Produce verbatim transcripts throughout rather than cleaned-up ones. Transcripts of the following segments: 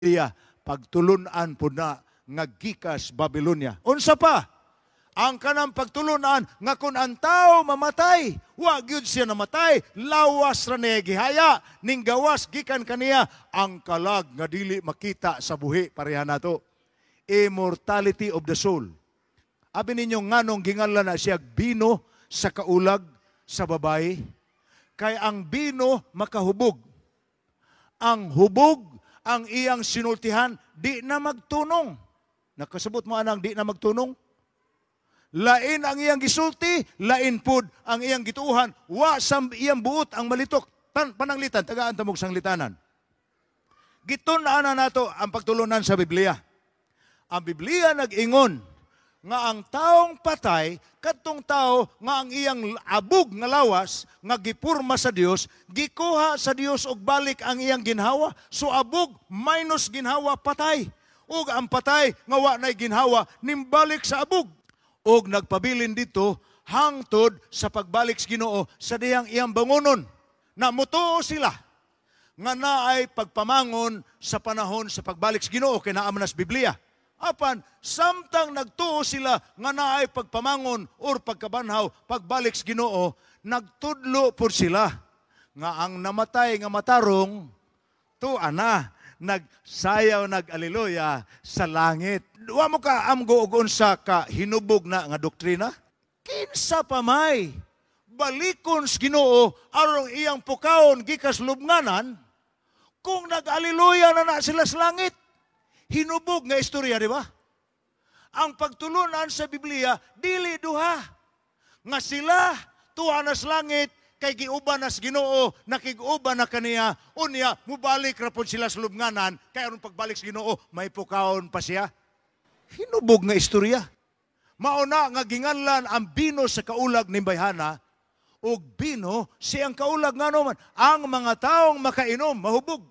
iya pagtulunan po na nga gikas Babylonia. Unsa pa? Ang kanang pagtulunan nga kun ang tao mamatay, wa gyud siya namatay, lawas ra niya gihaya, ning gawas gikan kaniya ang kalag nga dili makita sa buhi pareha nato. Immortality of the soul. Abi ninyo nganong ginganlan na siya bino sa kaulag sa babae? Kay ang bino makahubog. Ang hubog, ang iyang sinultihan, di na magtunong. Nakasabot mo anang di na magtunong? Lain ang iyang gisulti, lain pud ang iyang gituuhan, wa sa iyang buot ang malitok. Pan, pananglitan, tagaan tamog sanglitanan. Gitun-an na nato ang pagtulunan sa Biblia. Ang Biblia nag-ingon nga ang taong patay, katong tao nga ang iyang abog nga lawas, nga gipurma sa Dios, gikuha sa Dios og balik ang iyang ginhawa. So abog minus ginhawa patay. Ug ang patay nga wa nay ginhawa nimbalik sa abog. Og nagpabilin dito hangtod sa pagbalik sa Ginoo sa diyang iyang bangunon. Na mutuo sila nga naay pagpamangon sa panahon sa pagbalik sa Ginoo kay naa man sa Biblia. Apan samtang nagtuo sila nga naay pagpamangon or pagkabanhaw pagbalik sa Ginoo, nagtudlo pud sila nga ang namatay nga matarong tuwa na nagsayaw nag-aleluya sa langit. Wa mo ka amgo og unsa ka hinubog na nga doktrina? Kinsa pa may balikon sa Ginoo aron iyang pukaon gikas lubnganan kung nag-aleluya na na sila sa langit. Hinubog nga istorya, di ba? Ang pagtulunan sa Biblia dili duha nga sila tuwa na sa langit kay giuban na sa Ginoo, nakig-uban na kaniya, unya, mubalik ra po sila sa lubnganan, kaya anong pagbalik sa Ginoo, may pukaon pa siya. Hinubog nga istorya. Mauna nga ginganlan ang bino sa kaulag ni bayhana, o bino siyang kaulag nga naman, ang mga taong makainom, mahubog.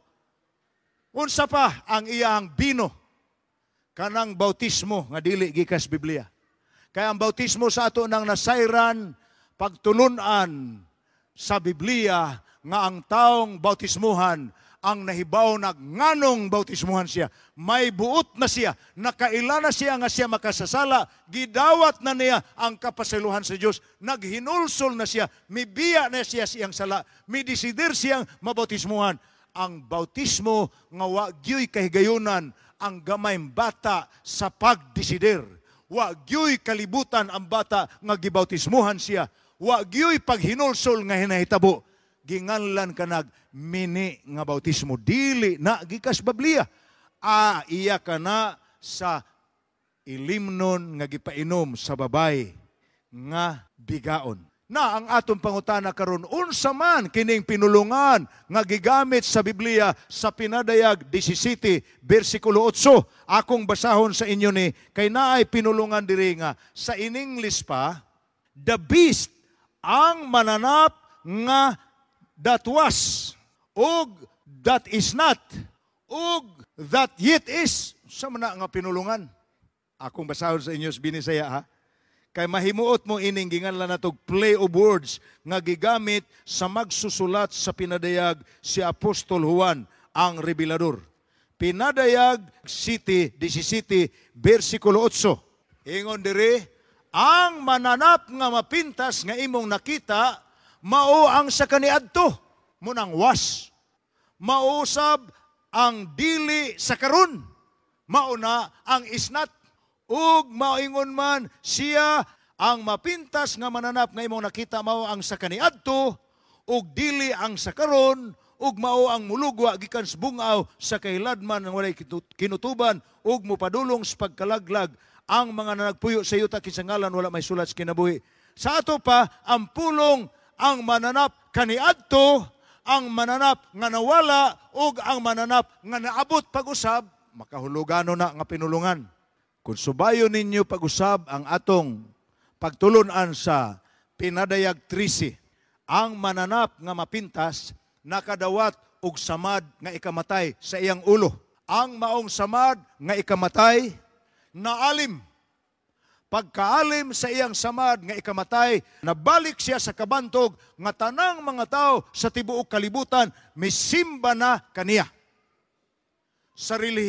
Unsa pa ang iyang bino? Kanang bautismo, nga dili gikas Biblia. Kaya ang bautismo sa ato nang nasayran, pagtulunan, sa Biblia nga ang taong bautismuhan ang nahibaw na nganong bautismuhan siya. May buot na siya, nakaila na siya nga siya makasasala, gidawat na niya ang kapasiluhan sa Diyos, naghinulsol na siya, mibiya na siya siyang sala, midisidir siyang mabautismuhan. Ang bautismo nga wa gyoy kahigayunan ang gamayng bata sa pagdisidir. Wa gyoy kalibutan ang bata nga gibautismuhan siya. Wa gyoy paghinulsol nga hinahitabo, ginganlan kanag mini nga bautismo, dili na gikas Biblia. A iya kana sa ilimnon nga gipainom sa babay nga bigaon. Na ang atong pangutana karon, unsa man kining pinulungan nga gigamit sa Biblia sa Pinadayag seventeen bersikulo eight. Akong basahon sa inyo ni kay naay pinulungan diri nga sa in English pa, the beast ang mananap nga that was, ug that is not, ug that yet is. Sa mana nga pinulungan? Akong basahon sa inyo sa Binisaya ha. Kay mahimuot mo ining ginganlan natog play of words nga gigamit sa magsusulat sa Pinadayag si Apostol Juan ang Revelador. Pinadayag seventeen bersikulo eight. Ingon diri, ang mananap nga mapintas nga imong nakita, mao ang sa kaniadto, munang was. Mausab ang dili sa karon, mauna ang isnat. Ug maingon man siya, ang mapintas nga mananap nga imong nakita, mao ang sa kaniadto, ug dili ang sa karon, ug mao ang mulugwa gikan sa bungaw sa kahiladman nga walay kinutuban, ug mopadulong sa pagkalaglag ang mga nanagpuyo sa yuta kinsa ngalan wala may sulat sa kinabuhi. Sa ato pa, ang pulong ang mananap kaniadto, ang mananap nga nawala, ug ang mananap nga naabot pag-usab, makahulugano na nga pinulungan. Kung subayo ninyo pag-usab ang atong pagtulunan sa Pinadayag thirteen, ang mananap nga mapintas, nakadawat og samad nga ikamatay sa iyang ulo. Ang maong samad nga ikamatay, naalim. Pagkaalim sa iyang samad nga ikamatay, nabalik siya sa kabantog nga tanang mga tao sa tibuok kalibutan misimba na kaniya. sa relihiyon